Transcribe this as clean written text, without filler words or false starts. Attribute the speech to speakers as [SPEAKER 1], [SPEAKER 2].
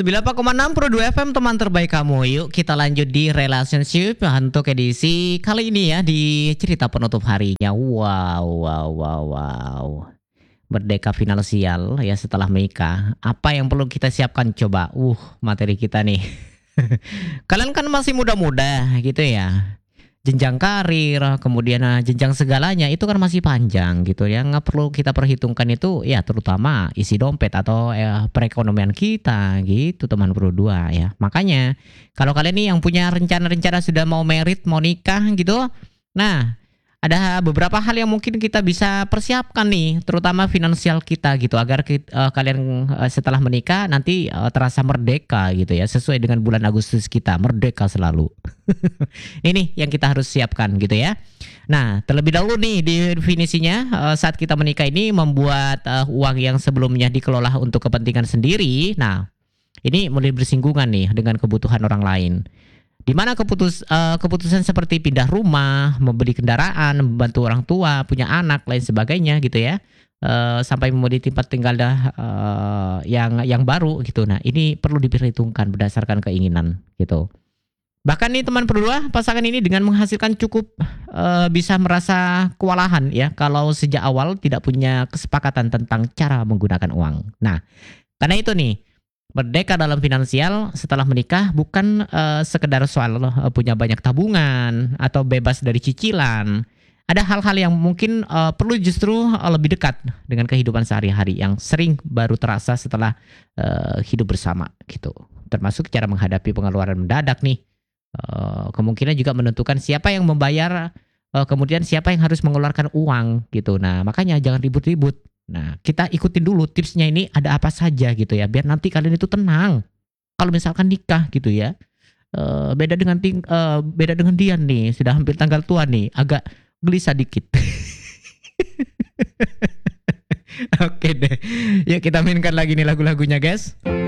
[SPEAKER 1] 94,6 Pro 2 FM teman terbaik kamu. Yuk kita lanjut di relationship untuk edisi kali ini ya, di cerita penutup harinya. Wow. Merdeka finansial ya setelah menikah. Apa yang perlu kita siapkan coba? Materi kita nih. Kalian kan masih muda-muda gitu ya. Jenjang karir, kemudian jenjang segalanya itu kan masih panjang gitu. Yang perlu kita perhitungkan itu ya terutama isi dompet atau perekonomian kita gitu teman Pro 2 ya. Makanya kalau kalian nih yang punya rencana-rencana sudah mau merit, mau nikah gitu. Nah, ada beberapa hal yang mungkin kita bisa persiapkan nih, terutama finansial kita gitu, agar kalian setelah menikah nanti terasa merdeka gitu ya, sesuai dengan bulan Agustus kita, merdeka selalu. Ini yang kita harus siapkan gitu ya. Nah, terlebih dahulu nih definisinya, saat kita menikah ini membuat uang yang sebelumnya dikelola untuk kepentingan sendiri. Nah, ini mulai bersinggungan nih dengan kebutuhan orang lain. Di mana keputusan seperti pindah rumah, membeli kendaraan, membantu orang tua, punya anak, lain sebagainya gitu ya, sampai memilih tempat tinggal yang baru gitu. Nah, ini perlu diperhitungkan berdasarkan keinginan gitu. Bahkan nih teman berdua, pasangan ini dengan menghasilkan cukup bisa merasa kewalahan ya kalau sejak awal tidak punya kesepakatan tentang cara menggunakan uang. Nah, karena itu nih, merdeka dalam finansial setelah menikah bukan sekedar soal punya banyak tabungan atau bebas dari cicilan. Ada hal-hal yang mungkin perlu justru lebih dekat dengan kehidupan sehari-hari yang sering baru terasa setelah hidup bersama gitu. Termasuk cara menghadapi pengeluaran mendadak nih. Kemungkinan juga menentukan siapa yang membayar, kemudian siapa yang harus mengeluarkan uang gitu. Nah, makanya jangan ribut-ribut. Nah, kita ikutin dulu tipsnya ini ada apa saja gitu ya, biar nanti kalian itu tenang. Kalau misalkan nikah gitu ya, beda dengan Dian nih, sudah hampir tanggal tua nih, agak gelisah dikit. Oke deh, yuk kita mainkan lagi nih lagu-lagunya guys.